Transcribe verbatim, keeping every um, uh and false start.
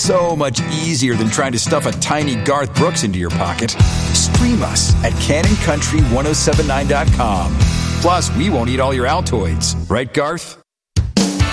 so much easier than trying to stuff a tiny Garth Brooks into your pocket. Stream us at Canon Country ten seventy-nine dot com. Plus, we won't eat all your Altoids. Right, Garth?